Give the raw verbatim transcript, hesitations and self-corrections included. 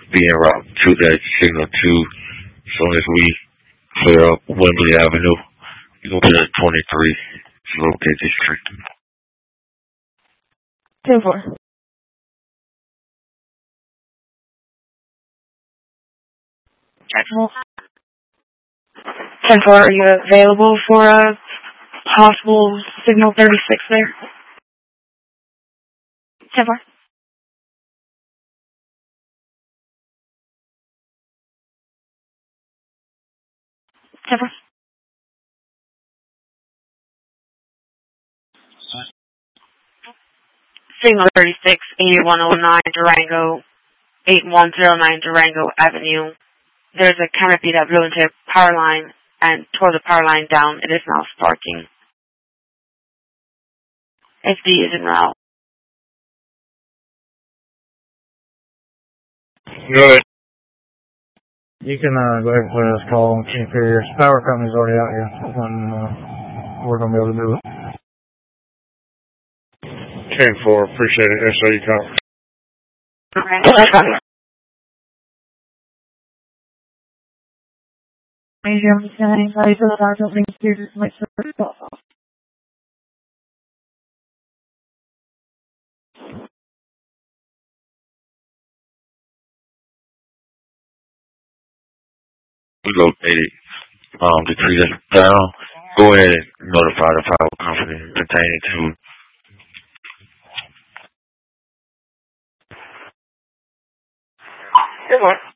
be en route to that signal two. As soon as we clear up Wembley Avenue, you go to the twenty-three to locate this tree. ten four. ten four, are you available for a possible signal thirty-six there? ten four. ten four. Signal thirty-six, eighty-one oh nine Durango, eighty-one oh nine Durango Avenue. There's a canopy that blew into a power line and tore the power line down. It is now sparking. S D is en route. Go ahead. You can uh, go ahead and put this call on King Superior. Power company's already out here. And, uh, we're going to be able to do it. ten four, appreciate it. S A U conference. Okay. Major, I'm just going to anxiety for the power company. Here's my server. We located um, the tree that's down. Go ahead and notify the power company pertaining to Good morning.